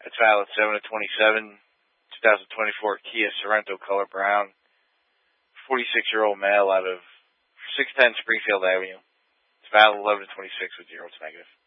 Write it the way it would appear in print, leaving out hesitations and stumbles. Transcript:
It's valid 7/27, 2024 Kia Sorento color brown. 46-year-old male out of 610 Springfield Avenue. It's valid 11/26 with 0 to negative.